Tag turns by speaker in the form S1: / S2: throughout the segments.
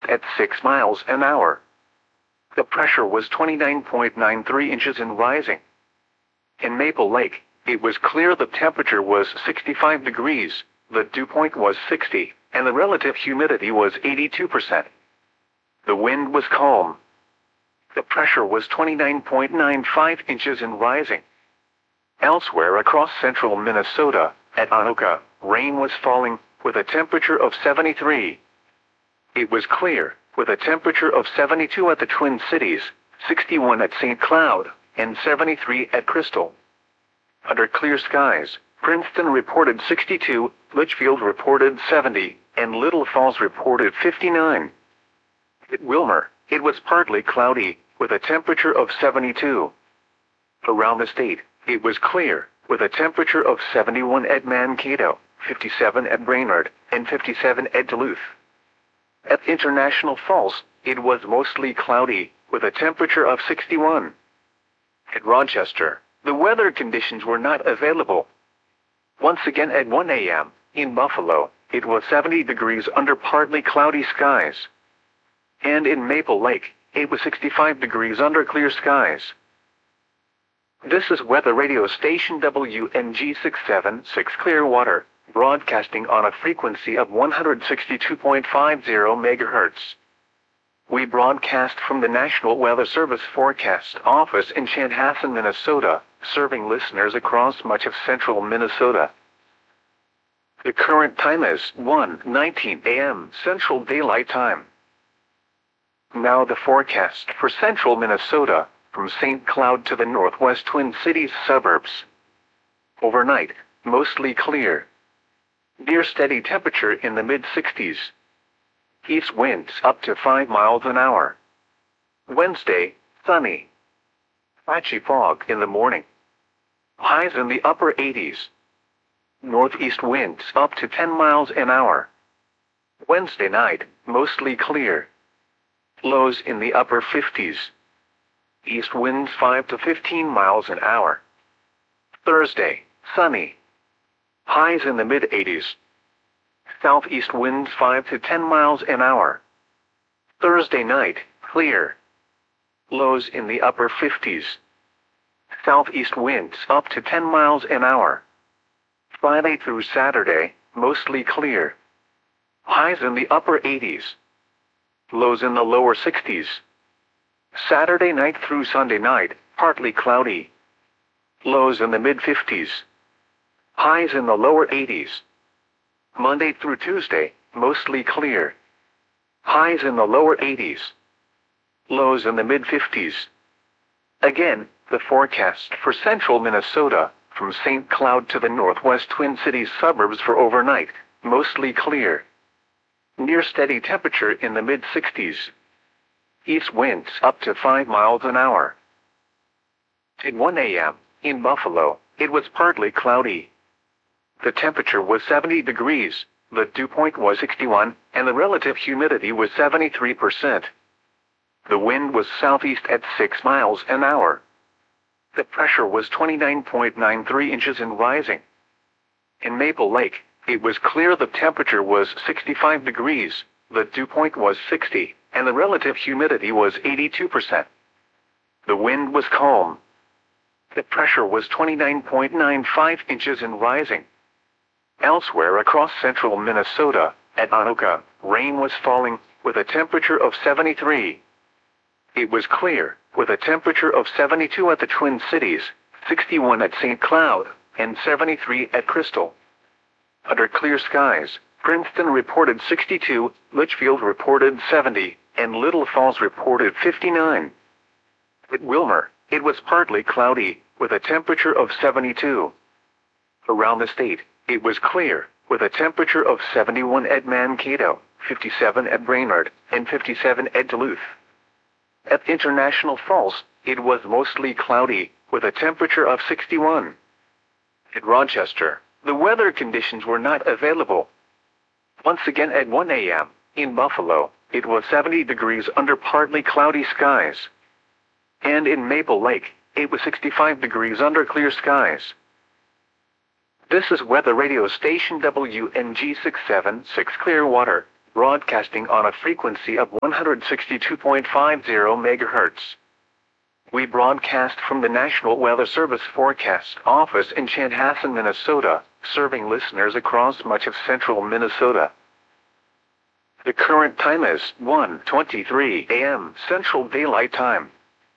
S1: at 6 miles an hour. The pressure was 29.93 inches and rising. In Maple Lake, it was clear the temperature was 65 degrees, the dew point was 60, and the relative humidity was 82%. The wind was calm. The pressure was 29.95 inches and rising. Elsewhere across central Minnesota, at Anoka, rain was falling, with a temperature of 73. It was clear, with a temperature of 72 at the Twin Cities, 61 at St. Cloud, and 73 at Crystal. Under clear skies, Princeton reported 62, Litchfield reported 70, and Little Falls reported 59. At Wilmer, it was partly cloudy, with a temperature of 72. Around the state, it was clear, with a temperature of 71 at Mankato, 57 at Brainerd, and 57 at Duluth. At International Falls, it was mostly cloudy, with a temperature of 61. At Rochester, the weather conditions were not available. Once again at 1 a.m., in Buffalo, it was 70 degrees under partly cloudy skies. And in Maple Lake, it was 65 degrees under clear skies. This is weather radio station WNG 676 Clearwater, broadcasting on a frequency of 162.50 MHz. We broadcast from the National Weather Service Forecast Office in Chanhassen, Minnesota, serving listeners across much of central Minnesota. The current time is 1:19 a.m. Central Daylight Time. Now the forecast for central Minnesota, from St. Cloud to the northwest Twin Cities suburbs. Overnight, mostly clear. Near steady temperature in the mid-60s. East winds up to 5 miles an hour. Wednesday, sunny. Patchy fog in the morning. Highs in the upper 80s. Northeast winds up to 10 miles an hour. Wednesday night, mostly clear. Lows in the upper 50s. East winds 5 to 15 miles an hour. Thursday, sunny. Highs in the mid-80s. Southeast winds 5 to 10 miles an hour. Thursday night, clear. Lows in the upper 50s. Southeast winds up to 10 miles an hour. Friday through Saturday, mostly clear. Highs in the upper 80s. Lows in the lower 60s. Saturday night through Sunday night, partly cloudy. Lows in the mid-50s. Highs in the lower 80s. Monday through Tuesday, mostly clear. Highs in the lower 80s. Lows in the mid-50s. Again, the forecast for central Minnesota, from St. Cloud to the northwest Twin Cities suburbs for overnight, mostly clear. Near steady temperature in the mid-60s. East winds up to 5 miles an hour. At 1 a.m., in Buffalo, it was partly cloudy. The temperature was 70 degrees, the dew point was 61, and the relative humidity was 73%. The wind was southeast at 6 miles an hour. The pressure was 29.93 inches and rising. In Maple Lake, it was clear the temperature was 65 degrees, the dew point was 60, and the relative humidity was 82%. The wind was calm. The pressure was 29.95 inches and rising. Elsewhere across central Minnesota, at Anoka, rain was falling, with a temperature of 73. It was clear, with a temperature of 72 at the Twin Cities, 61 at St. Cloud, and 73 at Crystal. Under clear skies, Princeton reported 62, Litchfield reported 70, and Little Falls reported 59. At Wilmer, it was partly cloudy, with a temperature of 72. Around the state, it was clear, with a temperature of 71 at Mankato, 57 at Brainerd, and 57 at Duluth. At International Falls, it was mostly cloudy, with a temperature of 61. At Rochester, the weather conditions were not available. Once again at 1 a.m., in Buffalo, it was 70 degrees under partly cloudy skies. And in Maple Lake, it was 65 degrees under clear skies. This is weather radio station WNG 676 Clearwater, broadcasting on a frequency of 162.50 MHz. We broadcast from the National Weather Service Forecast Office in Chanhassen, Minnesota, serving listeners across much of central Minnesota. The current time is 1:23 a.m. Central Daylight Time.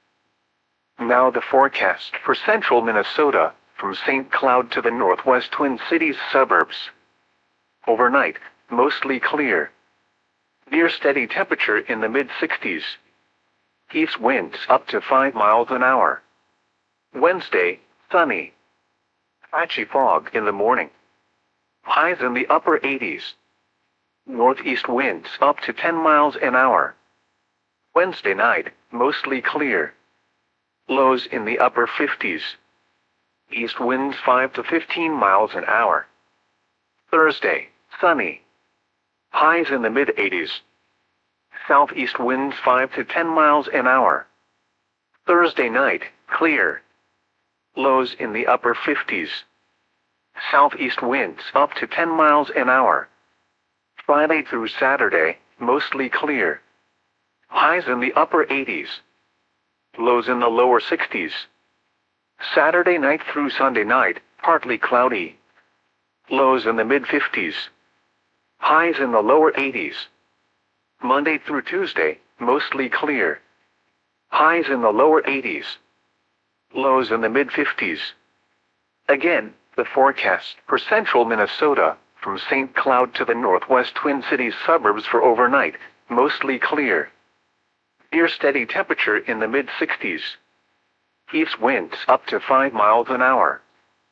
S1: Now the forecast for central Minnesota, from St. Cloud to the northwest Twin Cities suburbs. Overnight, mostly clear. Near steady temperature in the mid-60s. East winds up to 5 miles an hour. Wednesday, sunny. Patchy fog in the morning. Highs in the upper 80s. Northeast winds up to 10 miles an hour. Wednesday night, mostly clear. Lows in the upper 50s. East winds 5 to 15 miles an hour. Thursday, sunny. Highs in the mid-80s. Southeast winds 5 to 10 miles an hour. Thursday night, clear. Lows in the upper 50s. Southeast winds up to 10 miles an hour. Friday through Saturday, mostly clear. Highs in the upper 80s. Lows in the lower 60s. Saturday night through Sunday night, partly cloudy. Lows in the mid-50s. Highs in the lower 80s. Monday through Tuesday, mostly clear. Highs in the lower 80s. Lows in the mid-50s. Again, the forecast for central Minnesota, from St. Cloud to the northwest Twin Cities suburbs for overnight, mostly clear. Near steady temperature in the mid-60s. East winds up to 5 miles an hour.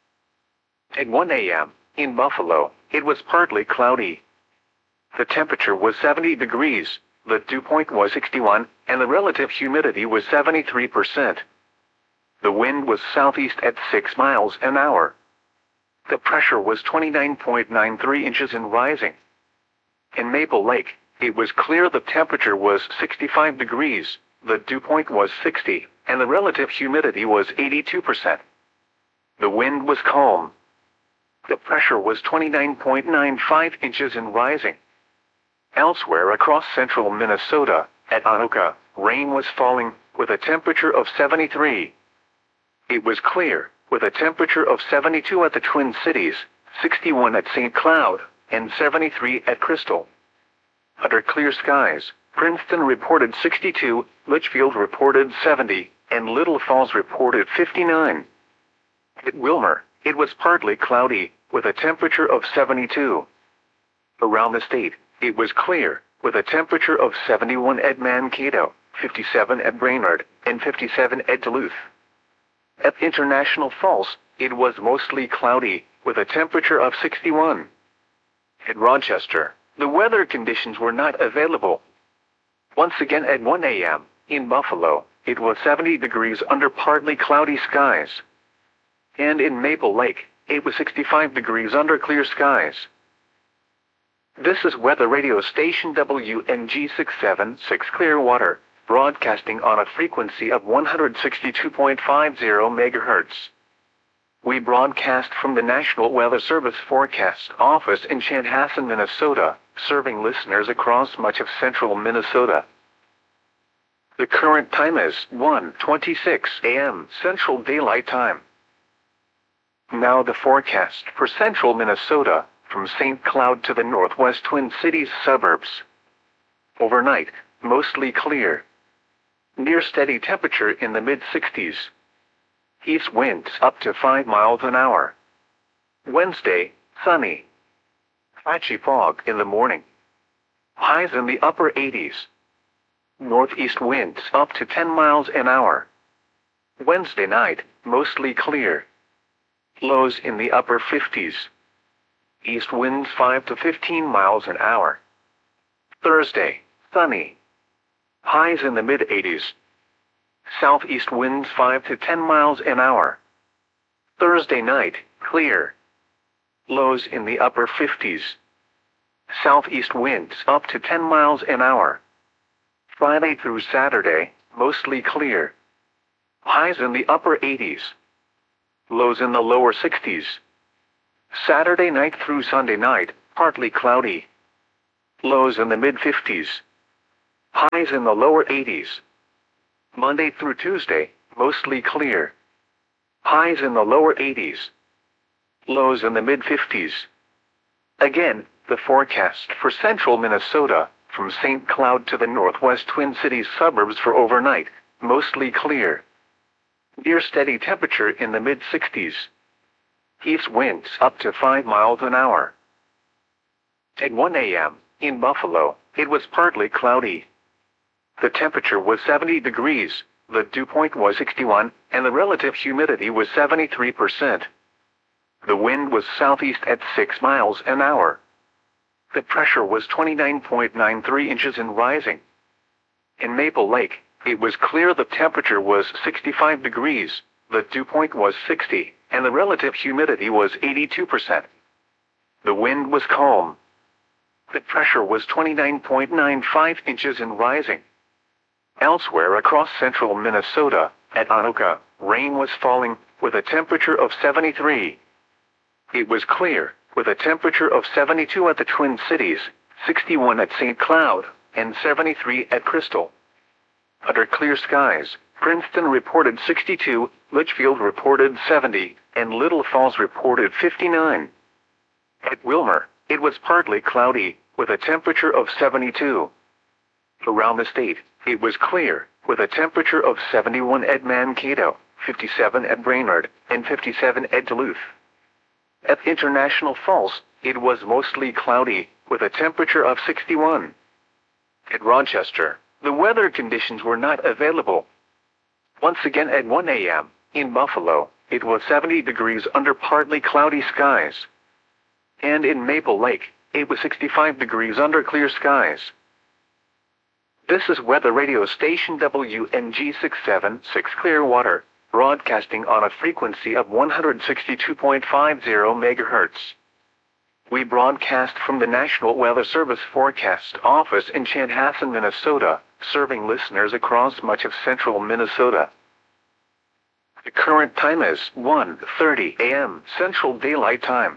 S1: At 1 a.m., in Buffalo, it was partly cloudy. The temperature was 70 degrees, the dew point was 61, and the relative humidity was 73%. The wind was southeast at 6 miles an hour. The pressure was 29.93 inches and rising. In Maple Lake, it was clear the temperature was 65 degrees, the dew point was 60, and the relative humidity was 82%. The wind was calm. The pressure was 29.95 inches and rising. Elsewhere across central Minnesota, at Anoka, rain was falling, with a temperature of 73. It was clear, with a temperature of 72 at the Twin Cities, 61 at St. Cloud, and 73 at Crystal. Under clear skies, Princeton reported 62, Litchfield reported 70, and Little Falls reported 59. At Wilmer, it was partly cloudy, with a temperature of 72. Around the state, it was clear, with a temperature of 71 at Mankato, 57 at Brainerd, and 57 at Duluth. At International Falls, it was mostly cloudy, with a temperature of 61. At Rochester, the weather conditions were not available. Once again at 1 a.m., in Buffalo, it was 70 degrees under partly cloudy skies. And in Maple Lake, it was 65 degrees under clear skies. This is weather radio station WNG 676 Clearwater, broadcasting on a frequency of 162.50 MHz. We broadcast from the National Weather Service Forecast Office in Chanhassen, Minnesota, serving listeners across much of central Minnesota. The current time is 1:26 a.m. Central Daylight Time. Now the forecast for central Minnesota, from St. Cloud to the northwest Twin Cities suburbs. Overnight, mostly clear. Near steady temperature in the mid-60s. East winds up to 5 miles an hour. Wednesday, sunny. Patchy fog in the morning. Highs in the upper 80s. Northeast winds up to 10 miles an hour. Wednesday night, mostly clear. Lows in the upper 50s. East winds 5 to 15 miles an hour. Thursday, sunny. Highs in the mid-80s. Southeast winds 5 to 10 miles an hour. Thursday night, clear. Lows in the upper 50s. Southeast winds up to 10 miles an hour. Friday through Saturday, mostly clear. Highs in the upper 80s. Lows in the lower 60s. Saturday night through Sunday night, partly cloudy. Lows in the mid-50s. Highs in the lower 80s. Monday through Tuesday, mostly clear. Highs in the lower 80s. Lows in the mid-50s. Again, the forecast for central Minnesota, from St. Cloud to the northwest Twin Cities suburbs for overnight, mostly clear. Near steady temperature in the mid-60s. East winds up to 5 miles an hour. At 1 a.m., in Buffalo, it was partly cloudy. The temperature was 70 degrees, the dew point was 61, and the relative humidity was 73%. The wind was southeast at 6 miles an hour. The pressure was 29.93 inches and rising. In Maple Lake, it was clear the temperature was 65 degrees, the dew point was 60, and the relative humidity was 82%. The wind was calm. The pressure was 29.95 inches and rising. Elsewhere across central Minnesota, at Anoka, rain was falling, with a temperature of 73. It was clear, with a temperature of 72 at the Twin Cities, 61 at St. Cloud, and 73 at Crystal. Under clear skies, Princeton reported 62, Litchfield reported 70, and Little Falls reported 59. At Wilmer, it was partly cloudy, with a temperature of 72. Around the state, it was clear, with a temperature of 71 at Mankato, 57 at Brainerd, and 57 at Duluth. At International Falls, it was mostly cloudy, with a temperature of 61. At Rochester, the weather conditions were not available. Once again at 1 a.m., in Buffalo, it was 70 degrees under partly cloudy skies. And in Maple Lake, it was 65 degrees under clear skies. This is weather radio station WNG 676 Clearwater, broadcasting on a frequency of 162.50 MHz. We broadcast from the National Weather Service Forecast Office in Chanhassen, Minnesota, serving listeners across much of central Minnesota. The current time is 1:30 a.m. Central Daylight Time.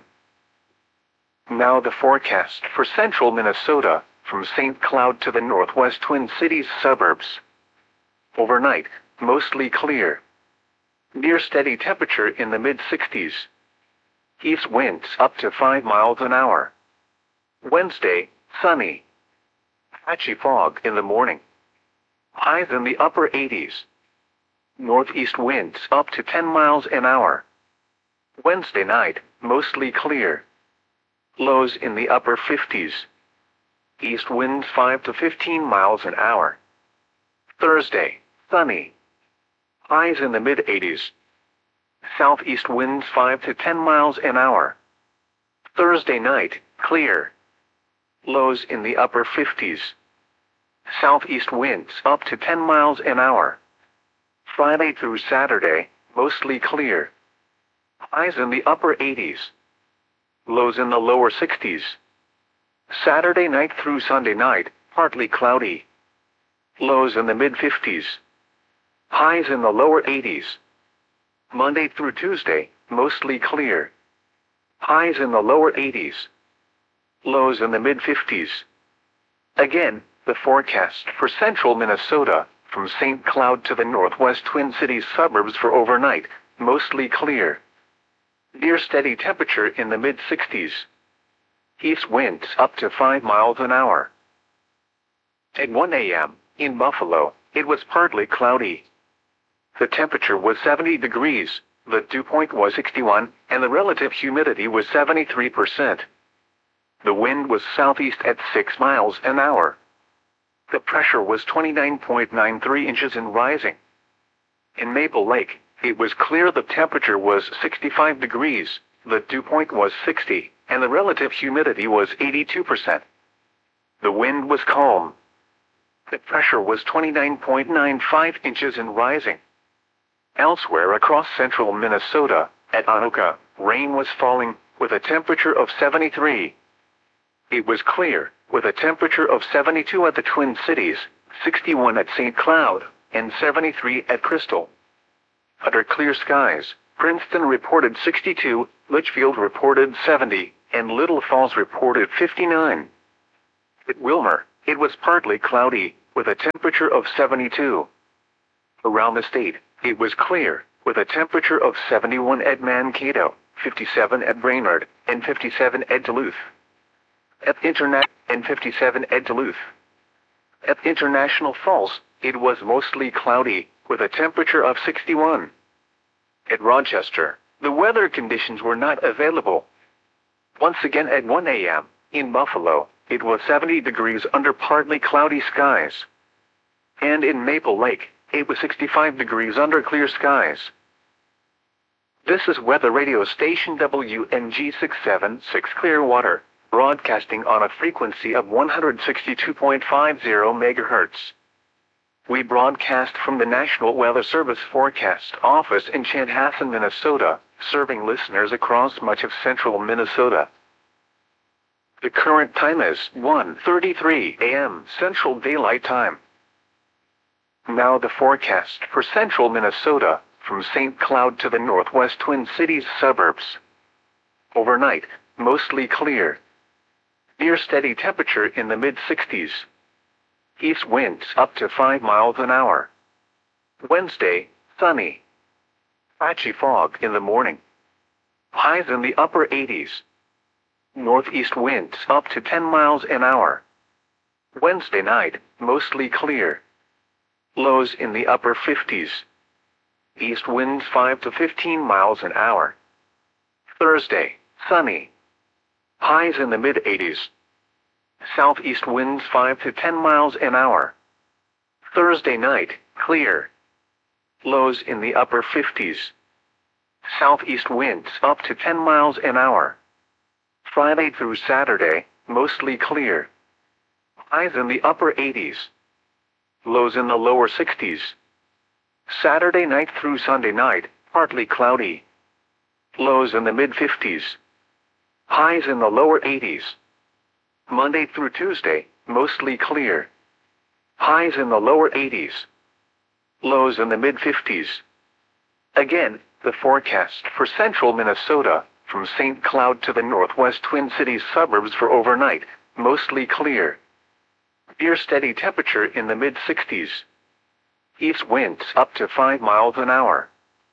S1: Now the forecast for central Minnesota, from St. Cloud to the northwest Twin Cities suburbs. Overnight, mostly clear. Near steady temperature in the mid-60s. East winds up to 5 miles an hour. Wednesday, sunny. Patchy fog in the morning. Highs in the upper 80s. Northeast winds up to 10 miles an hour. Wednesday night, mostly clear. Lows in the upper 50s. East winds 5 to 15 miles an hour. Thursday, sunny. Highs in the mid-80s. Southeast winds 5 to 10 miles an hour. Thursday night, clear. Lows in the upper 50s. Southeast winds up to 10 miles an hour. Friday through Saturday, mostly clear. Highs in the upper 80s. Lows in the lower 60s. Saturday night through Sunday night, partly cloudy. Lows in the mid-50s. Highs in the lower 80s. Monday through Tuesday, mostly clear. Highs in the lower 80s. Lows in the mid-50s. Again, the forecast for central Minnesota, from St. Cloud to the northwest Twin Cities suburbs for overnight, mostly clear. Near steady temperature in the mid-60s. East winds up to 5 miles an hour. At 1 a.m., in Buffalo, it was partly cloudy. The temperature was 70 degrees, the dew point was 61, and the relative humidity was 73%. The wind was southeast at 6 miles an hour. The pressure was 29.93 inches and rising. In Maple Lake, it was clear the temperature was 65 degrees, the dew point was 60, and the relative humidity was 82%. The wind was calm. The pressure was 29.95 inches and rising. Elsewhere across central Minnesota, at Anoka, rain was falling, with a temperature of 73. It was clear, with a temperature of 72 at the Twin Cities, 61 at St. Cloud, and 73 at Crystal. Under clear skies, Princeton reported 62, Litchfield reported 70, and Little Falls reported 59. At Wilmer, it was partly cloudy, with a temperature of 72. Around the state, it was clear, with a temperature of 71 at Mankato, 57 at Brainerd, and 57 at Duluth. At International Falls, it was mostly cloudy, with a temperature of 61. At Rochester, the weather conditions were not available. Once again at 1 a.m., in Buffalo, it was 70 degrees under partly cloudy skies. And in Maple Lake, it was 65 degrees under clear skies. This is weather radio station WNG 676 Clearwater, broadcasting on a frequency of 162.50 MHz. We broadcast from the National Weather Service Forecast Office in Chanhassen, Minnesota, serving listeners across much of central Minnesota. The current time is 1:33 a.m. Central Daylight Time. Now the forecast for central Minnesota, from St. Cloud to the northwest Twin Cities suburbs. Overnight, mostly clear. Near steady temperature in the mid-60s. East winds up to 5 miles an hour. Wednesday, sunny. Patchy fog in the morning. Highs in the upper 80s. Northeast winds up to 10 miles an hour. Wednesday night, mostly clear. Lows in the upper 50s. East winds 5 to 15 miles an hour. Thursday, sunny. Highs in the mid-80s. Southeast winds 5 to 10 miles an hour. Thursday night, clear. Lows in the upper 50s. Southeast winds up to 10 miles an hour. Friday through Saturday, mostly clear. Highs in the upper 80s. Lows in the lower 60s. Saturday night through Sunday night, partly cloudy. Lows in the mid-50s. Highs in the lower 80s. Monday through Tuesday, mostly clear. Highs in the lower 80s. Lows in the mid-50s. Again, the forecast for central Minnesota, from St. Cloud to the northwest Twin Cities suburbs for overnight, mostly clear. Near steady temperature in the mid-60s. East winds up to 5 miles an hour.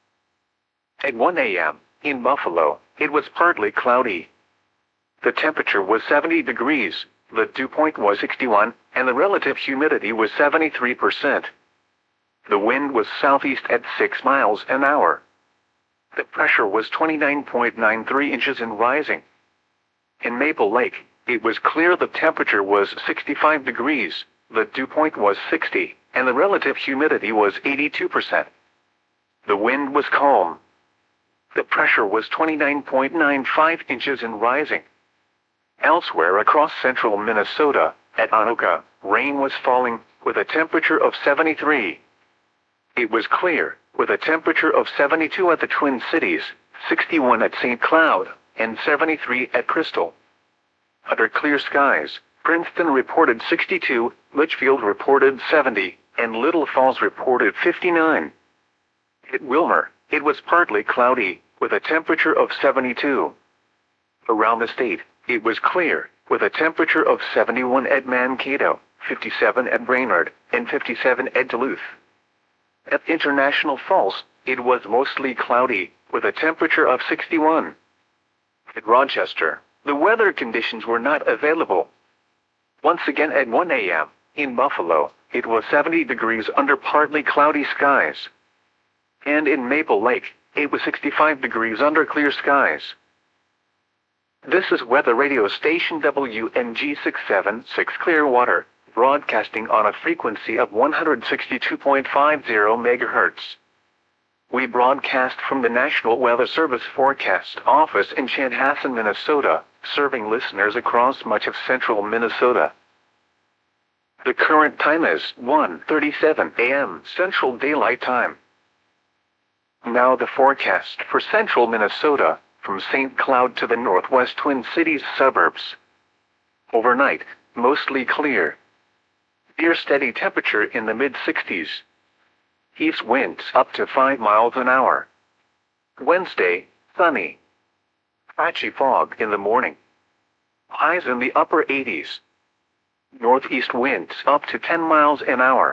S1: At 1 a.m., in Buffalo, it was partly cloudy. The temperature was 70 degrees, the dew point was 61, and the relative humidity was 73%. The wind was southeast at 6 miles an hour. The pressure was 29.93 inches and rising. In Maple Lake, it was clear the temperature was 65 degrees, the dew point was 60, and the relative humidity was 82%. The wind was calm. The pressure was 29.95 inches and rising. Elsewhere across central Minnesota, at Anoka, rain was falling, with a temperature of 73. It was clear, with a temperature of 72 at the Twin Cities, 61 at St. Cloud, and 73 at Crystal. Under clear skies, Princeton reported 62, Litchfield reported 70, and Little Falls reported 59. At Wilmer, it was partly cloudy, with a temperature of 72. Around the state, it was clear, with a temperature of 71 at Mankato, 57 at Brainerd, and 57 at Duluth. At International Falls, it was mostly cloudy, with a temperature of 61. At Rochester, the weather conditions were not available. Once again at 1 a.m., in Buffalo, it was 70 degrees under partly cloudy skies. And in Maple Lake, it was 65 degrees under clear skies. This is weather radio station WNG 676 Clearwater, broadcasting on a frequency of 162.50 MHz. We broadcast from the National Weather Service Forecast Office in Chanhassen, Minnesota, serving listeners across much of central Minnesota. The current time is 1:37 a.m. Central Daylight Time. Now the forecast for central Minnesota, from St. Cloud to the northwest Twin Cities suburbs. Overnight, mostly clear. Near steady temperature in the mid-60s. East winds up to 5 miles an hour. Wednesday, sunny. Patchy fog in the morning. Highs in the upper 80s. Northeast winds up to 10 miles an hour.